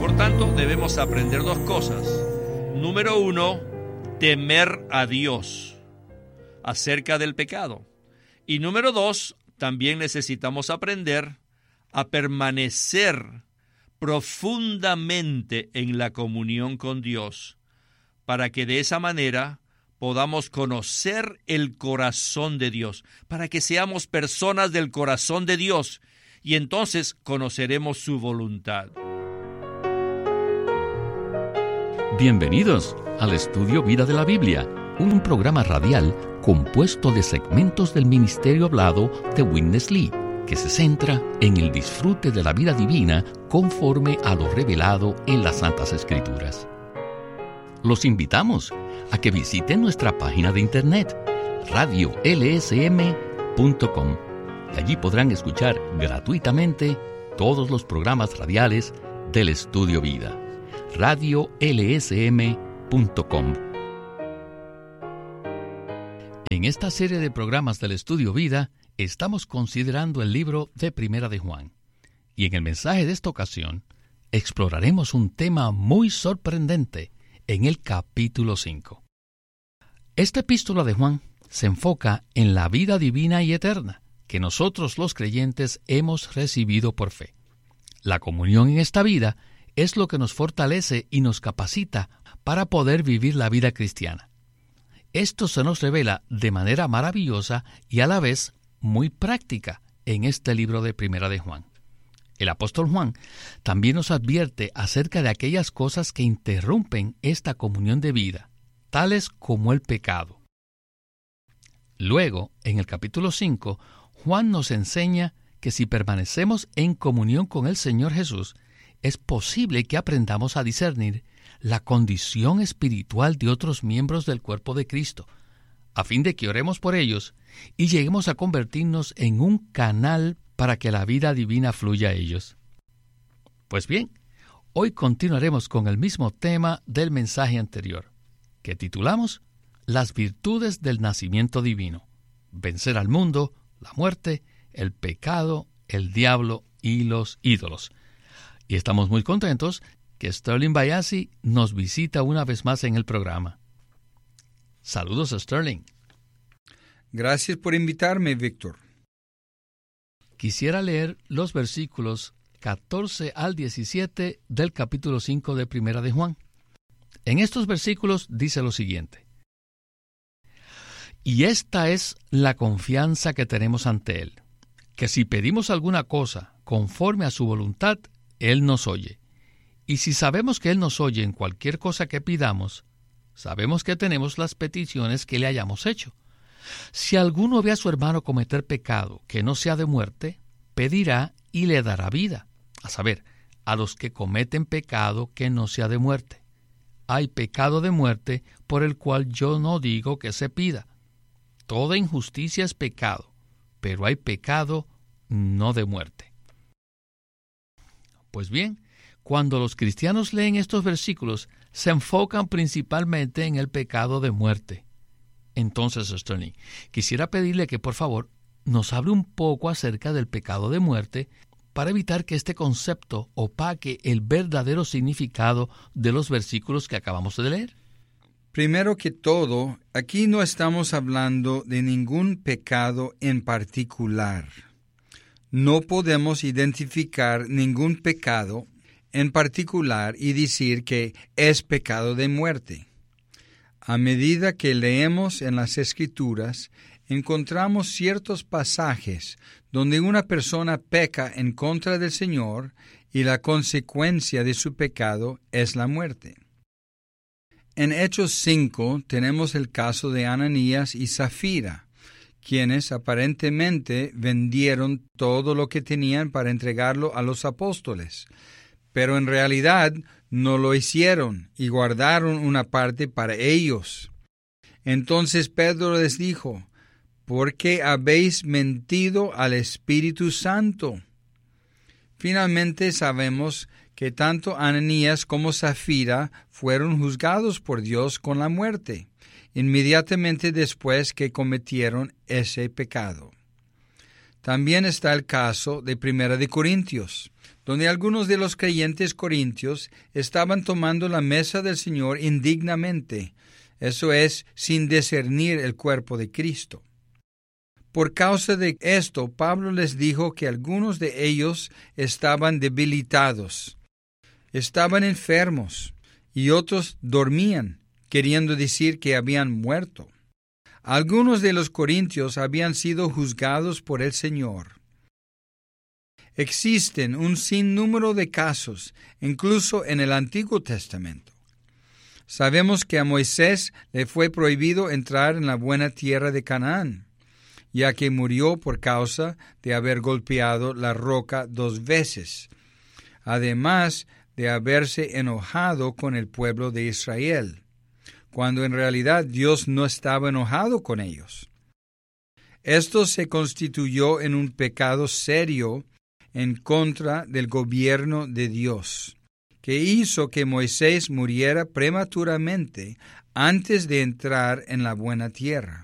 Por tanto, debemos aprender dos cosas. Número 1, temer a Dios acerca del pecado. Y número 2, también necesitamos aprender a permanecer profundamente en la comunión con Dios, para que de esa manera podamos conocer el corazón de Dios, para que seamos personas del corazón de Dios, y entonces conoceremos su voluntad. Bienvenidos al Estudio Vida de la Biblia, un programa radial compuesto de segmentos del ministerio hablado de Witness Lee, que se centra en el disfrute de la vida divina conforme a lo revelado en las Santas Escrituras. Los invitamos a que visiten nuestra página de internet, radiolsm.com. Allí podrán escuchar gratuitamente todos los programas radiales del Estudio Vida. radiolsm.com. En esta serie de programas del Estudio Vida, estamos considerando el libro de Primera de Juan. Y en el mensaje de esta ocasión, exploraremos un tema muy sorprendente en el capítulo 5. Esta epístola de Juan se enfoca en la vida divina y eterna que nosotros los creyentes hemos recibido por fe. La comunión en esta vida es lo que nos fortalece y nos capacita para poder vivir la vida cristiana. Esto se nos revela de manera maravillosa y a la vez muy práctica en este libro de Primera de Juan. El apóstol Juan también nos advierte acerca de aquellas cosas que interrumpen esta comunión de vida, tales como el pecado. Luego, en el capítulo 5, Juan nos enseña que si permanecemos en comunión con el Señor Jesús, es posible que aprendamos a discernir la condición espiritual de otros miembros del cuerpo de Cristo, a fin de que oremos por ellos y lleguemos a convertirnos en un canal para que la vida divina fluya a ellos. Pues bien, hoy continuaremos con el mismo tema del mensaje anterior, que titulamos Las virtudes del nacimiento divino: vencer al mundo, la muerte, el pecado, el diablo y los ídolos. Y estamos muy contentos que Sterling Bayasi nos visita una vez más en el programa. Saludos a Sterling. Gracias por invitarme, Víctor. Quisiera leer los versículos 14 al 17 del capítulo 5 de Primera de Juan. En estos versículos dice lo siguiente: Y esta es la confianza que tenemos ante Él, que si pedimos alguna cosa conforme a su voluntad, Él nos oye. Y si sabemos que Él nos oye en cualquier cosa que pidamos, sabemos que tenemos las peticiones que le hayamos hecho. Si alguno ve a su hermano cometer pecado que no sea de muerte, pedirá y le dará vida, a saber, a los que cometen pecado que no sea de muerte. Hay pecado de muerte por el cual yo no digo que se pida. Toda injusticia es pecado, pero hay pecado no de muerte. Pues bien, cuando los cristianos leen estos versículos, se enfocan principalmente en el pecado de muerte. Entonces, Sterling, quisiera pedirle que por favor nos hable un poco acerca del pecado de muerte para evitar que este concepto opaque el verdadero significado de los versículos que acabamos de leer. Primero que todo, aquí no estamos hablando de ningún pecado en particular. No podemos identificar ningún pecado en particular y decir que es pecado de muerte. A medida que leemos en las Escrituras, encontramos ciertos pasajes donde una persona peca en contra del Señor y la consecuencia de su pecado es la muerte. En Hechos 5 tenemos el caso de Ananías y Zafira, quienes aparentemente vendieron todo lo que tenían para entregarlo a los apóstoles, pero en realidad no lo hicieron y guardaron una parte para ellos. Entonces Pedro les dijo: ¿por qué habéis mentido al Espíritu Santo? Finalmente sabemos que tanto Ananías como Zafira fueron juzgados por Dios con la muerte, inmediatamente después que cometieron ese pecado. También está el caso de Primera de Corintios, donde algunos de los creyentes corintios estaban tomando la mesa del Señor indignamente, eso es, sin discernir el cuerpo de Cristo. Por causa de esto, Pablo les dijo que algunos de ellos estaban debilitados, estaban enfermos, y otros dormían, queriendo decir que habían muerto. Algunos de los corintios habían sido juzgados por el Señor. Existen un sinnúmero de casos, incluso en el Antiguo Testamento. Sabemos que a Moisés le fue prohibido entrar en la buena tierra de Canaán, ya que murió por causa de haber golpeado la roca 2 veces, además de haberse enojado con el pueblo de Israel, cuando en realidad Dios no estaba enojado con ellos. Esto se constituyó en un pecado serio en contra del gobierno de Dios, que hizo que Moisés muriera prematuramente antes de entrar en la buena tierra.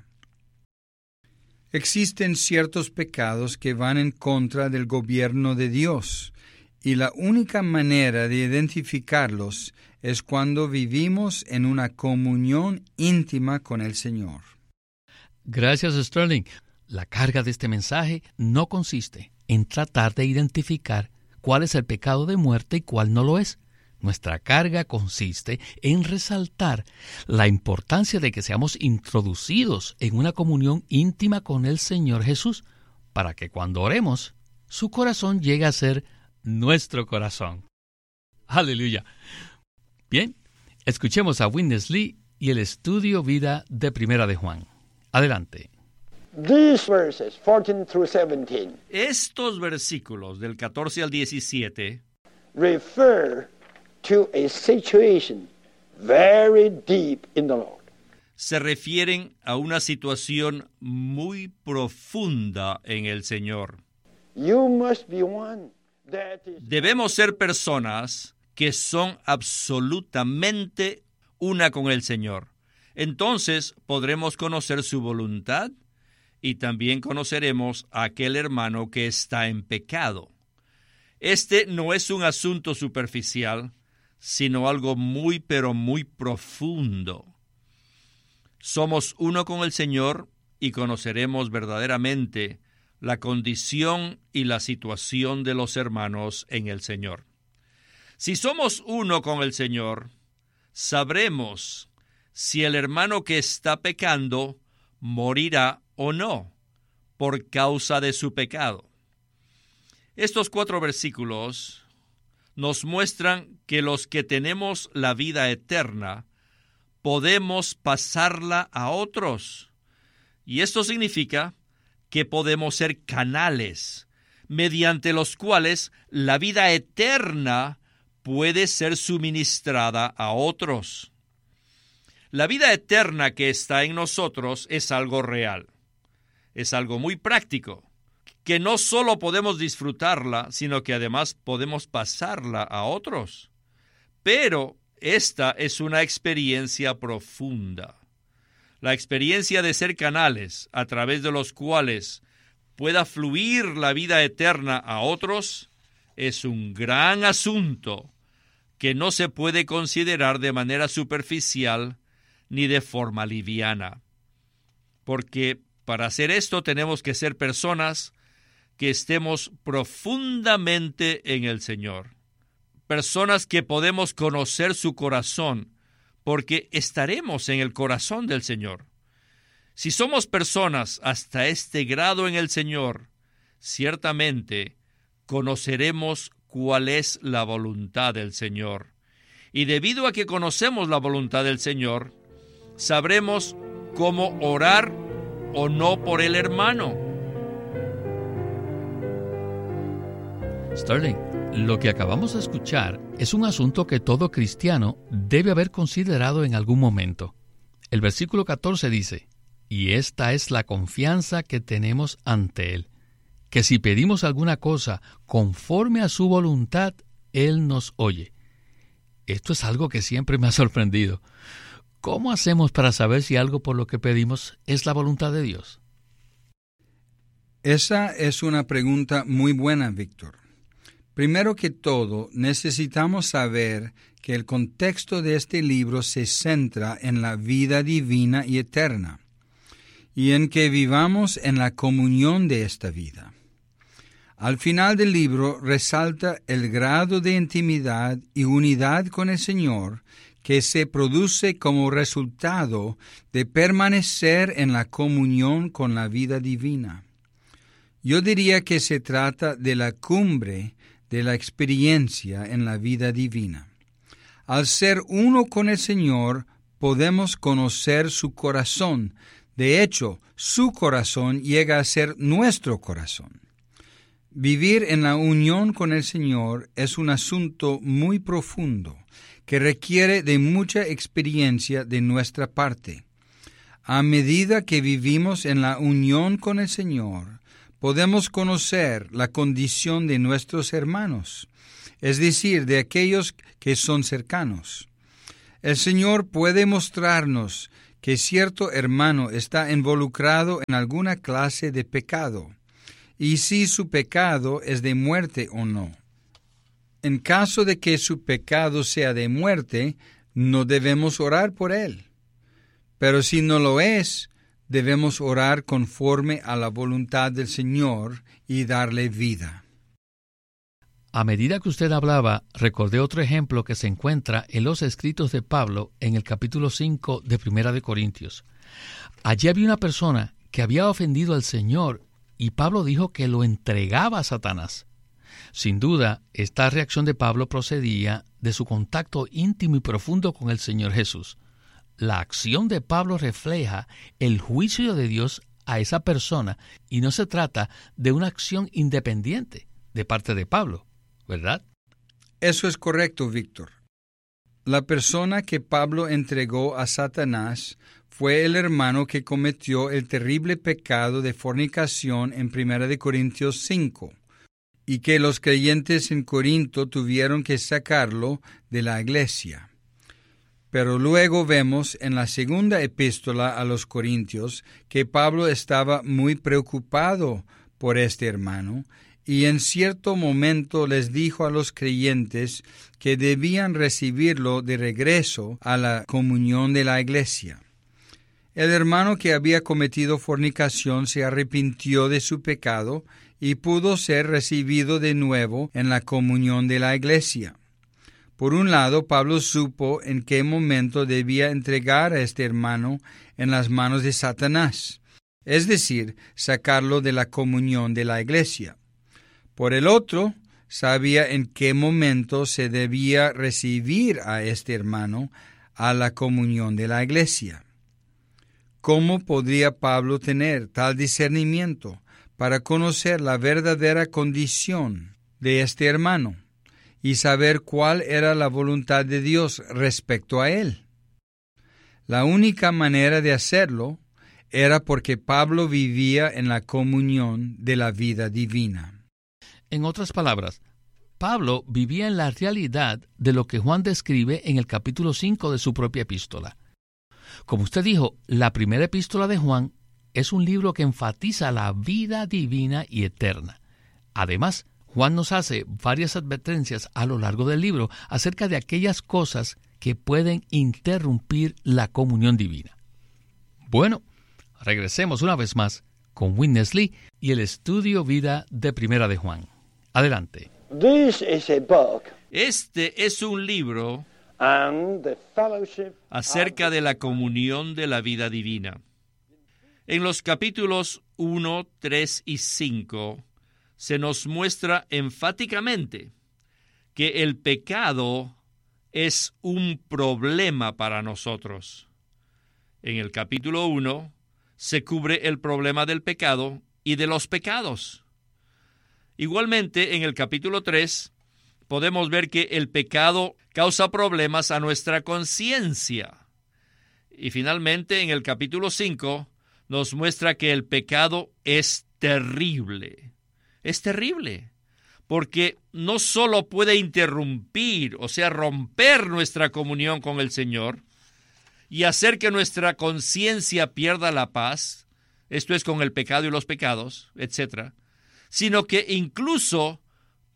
Existen ciertos pecados que van en contra del gobierno de Dios, y la única manera de identificarlos es cuando vivimos en una comunión íntima con el Señor. Gracias, Sterling. La carga de este mensaje no consiste en tratar de identificar cuál es el pecado de muerte y cuál no lo es. Nuestra carga consiste en resaltar la importancia de que seamos introducidos en una comunión íntima con el Señor Jesús, para que cuando oremos, su corazón llegue a ser nuestro corazón. ¡Aleluya! Bien, escuchemos a Witness Lee y el estudio vida de Primera de Juan. Adelante. These verses, 14 through 17, Estos versículos del 14 al 17 refer to a situation very deep in the Lord. se refieren a una situación muy profunda en el Señor. You must be one that is Debemos ser personas que son absolutamente una con el Señor. Entonces podremos conocer su voluntad y también conoceremos a aquel hermano que está en pecado. Este no es un asunto superficial, sino algo muy, pero muy profundo. Somos uno con el Señor y conoceremos verdaderamente la condición y la situación de los hermanos en el Señor. Si somos uno con el Señor, sabremos si el hermano que está pecando morirá o no por causa de su pecado. Estos 4 versículos nos muestran que los que tenemos la vida eterna podemos pasarla a otros. Y esto significa que podemos ser canales mediante los cuales la vida eterna puede ser suministrada a otros. La vida eterna que está en nosotros es algo real, es algo muy práctico, que no solo podemos disfrutarla, sino que además podemos pasarla a otros. Pero esta es una experiencia profunda. La experiencia de ser canales a través de los cuales pueda fluir la vida eterna a otros es un gran asunto que no se puede considerar de manera superficial ni de forma liviana. Porque para hacer esto tenemos que ser personas que estemos profundamente en el Señor. Personas que podemos conocer su corazón, porque estaremos en el corazón del Señor. Si somos personas hasta este grado en el Señor, ciertamente conoceremos cuál es la voluntad del Señor. Y debido a que conocemos la voluntad del Señor, sabremos cómo orar o no por el hermano. Sterling, lo que acabamos de escuchar es un asunto que todo cristiano debe haber considerado en algún momento. El versículo 14 dice, y esta es la confianza que tenemos ante Él, que si pedimos alguna cosa conforme a su voluntad, Él nos oye. Esto es algo que siempre me ha sorprendido. ¿Cómo hacemos para saber si algo por lo que pedimos es la voluntad de Dios? Esa es una pregunta muy buena, Víctor. Primero que todo, necesitamos saber que el contexto de este libro se centra en la vida divina y eterna, y en que vivamos en la comunión de esta vida. Al final del libro resalta el grado de intimidad y unidad con el Señor que se produce como resultado de permanecer en la comunión con la vida divina. Yo diría que se trata de la cumbre de la experiencia en la vida divina. Al ser uno con el Señor, podemos conocer su corazón. De hecho, su corazón llega a ser nuestro corazón. Vivir en la unión con el Señor es un asunto muy profundo que requiere de mucha experiencia de nuestra parte. A medida que vivimos en la unión con el Señor, podemos conocer la condición de nuestros hermanos, es decir, de aquellos que son cercanos. El Señor puede mostrarnos que cierto hermano está involucrado en alguna clase de pecado, y si su pecado es de muerte o no. En caso de que su pecado sea de muerte, no debemos orar por él. Pero si no lo es, debemos orar conforme a la voluntad del Señor y darle vida. A medida que usted hablaba, recordé otro ejemplo que se encuentra en los escritos de Pablo en el capítulo 5 de Primera de Corintios. Allí había una persona que había ofendido al Señor y Pablo dijo que lo entregaba a Satanás. Sin duda, esta reacción de Pablo procedía de su contacto íntimo y profundo con el Señor Jesús. La acción de Pablo refleja el juicio de Dios a esa persona y no se trata de una acción independiente de parte de Pablo, ¿verdad? Eso es correcto, Víctor. La persona que Pablo entregó a Satanás fue el hermano que cometió el terrible pecado de fornicación en 1 Corintios 5, y que los creyentes en Corinto tuvieron que sacarlo de la iglesia. Pero luego vemos en la segunda epístola a los Corintios que Pablo estaba muy preocupado por este hermano, y en cierto momento les dijo a los creyentes que debían recibirlo de regreso a la comunión de la iglesia. El hermano que había cometido fornicación se arrepintió de su pecado y pudo ser recibido de nuevo en la comunión de la iglesia. Por un lado, Pablo supo en qué momento debía entregar a este hermano en las manos de Satanás, es decir, sacarlo de la comunión de la iglesia. Por el otro, sabía en qué momento se debía recibir a este hermano a la comunión de la iglesia. ¿Cómo podría Pablo tener tal discernimiento para conocer la verdadera condición de este hermano y saber cuál era la voluntad de Dios respecto a él? La única manera de hacerlo era porque Pablo vivía en la comunión de la vida divina. En otras palabras, Pablo vivía en la realidad de lo que Juan describe en el capítulo 5 de su propia epístola. Como usted dijo, la primera epístola de Juan es un libro que enfatiza la vida divina y eterna. Además, Juan nos hace varias advertencias a lo largo del libro acerca de aquellas cosas que pueden interrumpir la comunión divina. Bueno, regresemos una vez más con Witness Lee y el estudio vida de Primera de Juan. Adelante. This is a book Este es un libro and the fellowship acerca de la comunión de la vida divina. En los capítulos 1, 3 y 5 se nos muestra enfáticamente que el pecado es un problema para nosotros. En el capítulo 1 se cubre el problema del pecado y de los pecados. Igualmente, en el capítulo 3 podemos ver que el pecado causa problemas a nuestra conciencia. Y finalmente, en el capítulo 5 nos muestra que el pecado es terrible. Es terrible, porque no solo puede interrumpir, o sea, romper nuestra comunión con el Señor y hacer que nuestra conciencia pierda la paz, esto es con el pecado y los pecados, etc., sino que incluso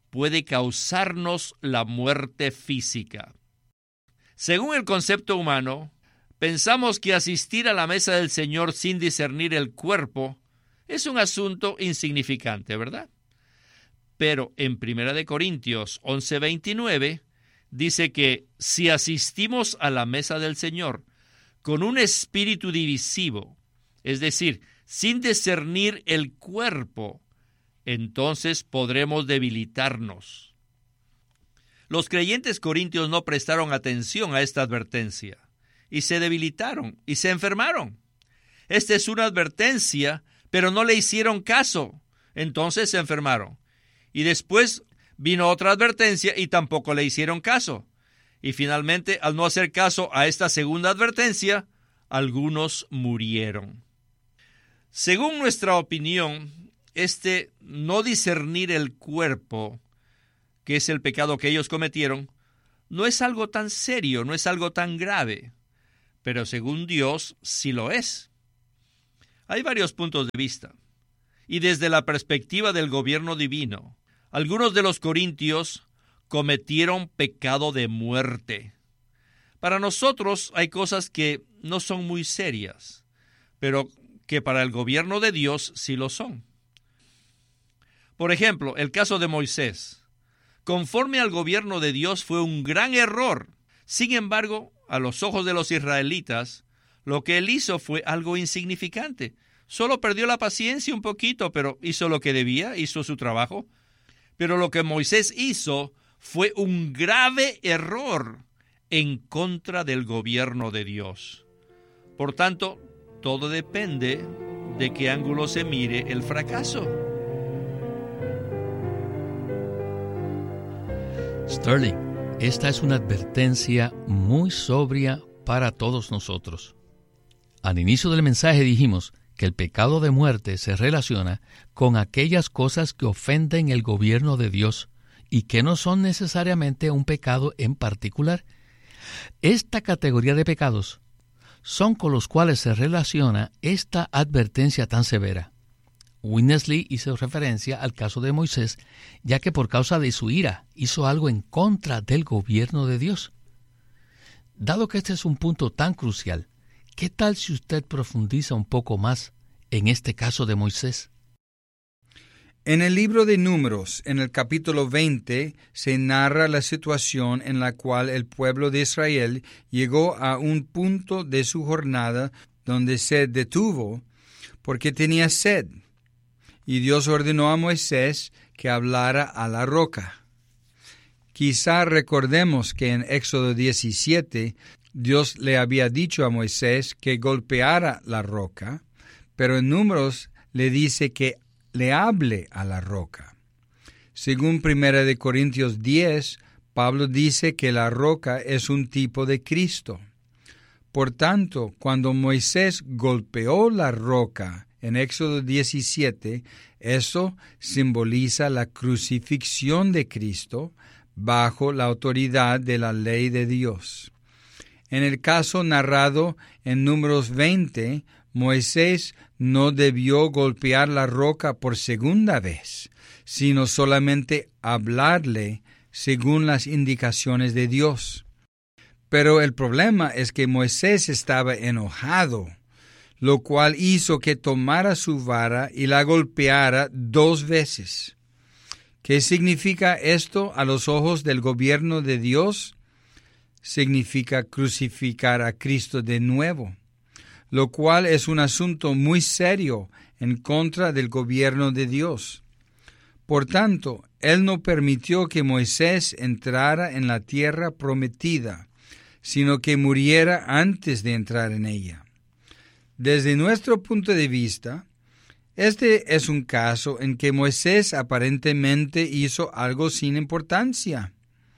puede causarnos la muerte física. Según el concepto humano, pensamos que asistir a la mesa del Señor sin discernir el cuerpo es un asunto insignificante, ¿verdad? Pero en 1 Corintios 11:29 dice que si asistimos a la mesa del Señor con un espíritu divisivo, es decir, sin discernir el cuerpo, entonces podremos debilitarnos. Los creyentes corintios no prestaron atención a esta advertencia y se debilitaron y se enfermaron. Esta es una advertencia, pero no le hicieron caso, entonces se enfermaron. Y después vino otra advertencia y tampoco le hicieron caso. Y finalmente, al no hacer caso a esta segunda advertencia, algunos murieron. Según nuestra opinión, no discernir el cuerpo, que es el pecado que ellos cometieron, no es algo tan serio, no es algo tan grave, pero según Dios sí lo es. Hay varios puntos de vista, y desde la perspectiva del gobierno divino, algunos de los corintios cometieron pecado de muerte. Para nosotros hay cosas que no son muy serias, pero que para el gobierno de Dios sí lo son. Por ejemplo, el caso de Moisés. Conforme al gobierno de Dios fue un gran error. Sin embargo, a los ojos de los israelitas, lo que él hizo fue algo insignificante. Solo perdió la paciencia un poquito, pero hizo lo que debía, hizo su trabajo. Pero lo que Moisés hizo fue un grave error en contra del gobierno de Dios. Por tanto, todo depende de qué ángulo se mire el fracaso. Sterling, esta es una advertencia muy sobria para todos nosotros. Al inicio del mensaje dijimos que el pecado de muerte se relaciona con aquellas cosas que ofenden el gobierno de Dios y que no son necesariamente un pecado en particular. Esta categoría de pecados son con los cuales se relaciona esta advertencia tan severa. Witness Lee hizo referencia al caso de Moisés, ya que por causa de su ira hizo algo en contra del gobierno de Dios. Dado que este es un punto tan crucial, ¿qué tal si usted profundiza un poco más en este caso de Moisés? En el libro de Números, en el capítulo 20, se narra la situación en la cual el pueblo de Israel llegó a un punto de su jornada donde se detuvo porque tenía sed. Y Dios ordenó a Moisés que hablara a la roca. Quizá recordemos que en Éxodo 17, Dios le había dicho a Moisés que golpeara la roca, pero en Números le dice que le hable a la roca. Según 1 Corintios 10, Pablo dice que la roca es un tipo de Cristo. Por tanto, cuando Moisés golpeó la roca en Éxodo 17, eso simboliza la crucifixión de Cristo bajo la autoridad de la ley de Dios. En el caso narrado en Números 20, Moisés no debió golpear la roca por segunda vez, sino solamente hablarle según las indicaciones de Dios. Pero el problema es que Moisés estaba enojado, lo cual hizo que tomara su vara y la golpeara 2 veces. ¿Qué significa esto a los ojos del gobierno de Dios? Significa crucificar a Cristo de nuevo, lo cual es un asunto muy serio en contra del gobierno de Dios. Por tanto, Él no permitió que Moisés entrara en la tierra prometida, sino que muriera antes de entrar en ella. Desde nuestro punto de vista, este es un caso en que Moisés aparentemente hizo algo sin importancia.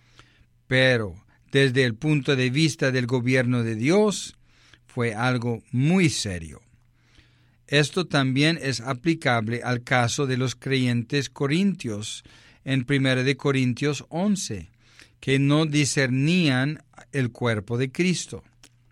Pero, desde el punto de vista del gobierno de Dios, fue algo muy serio. Esto también es aplicable al caso de los creyentes corintios en 1 Corintios 11, que no discernían el cuerpo de Cristo.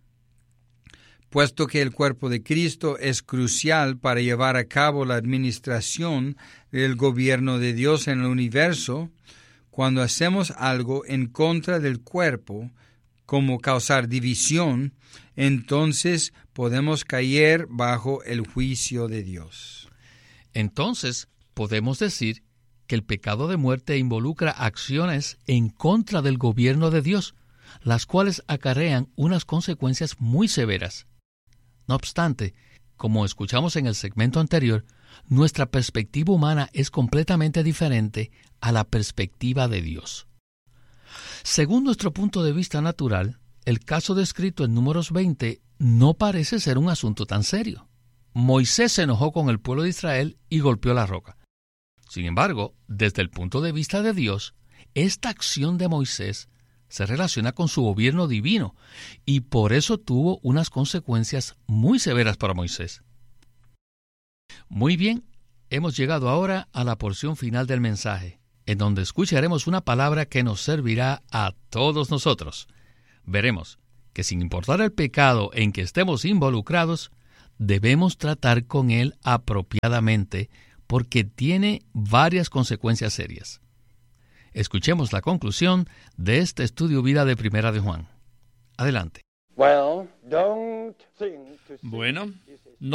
Puesto que el cuerpo de Cristo es crucial para llevar a cabo la administración del gobierno de Dios en el universo, cuando hacemos algo en contra del cuerpo, como causar división, entonces podemos caer bajo el juicio de Dios. Entonces, podemos decir que el pecado de muerte involucra acciones en contra del gobierno de Dios, las cuales acarrean unas consecuencias muy severas. No obstante, como escuchamos en el segmento anterior, nuestra perspectiva humana es completamente diferente a la perspectiva de Dios. Según nuestro punto de vista natural, el caso descrito en Números 20 no parece ser un asunto tan serio. Moisés se enojó con el pueblo de Israel y golpeó la roca. Sin embargo, desde el punto de vista de Dios, esta acción de Moisés se relaciona con su gobierno divino y por eso tuvo unas consecuencias muy severas para Moisés. Muy bien, hemos llegado ahora a la porción final del mensaje, en donde escucharemos una palabra que nos servirá a todos nosotros. Veremos que sin importar el pecado en que estemos involucrados, debemos tratar con él apropiadamente porque tiene varias consecuencias serias. Escuchemos la conclusión de este estudio vida de Primera de Juan. Adelante. Well, don't think to Bueno,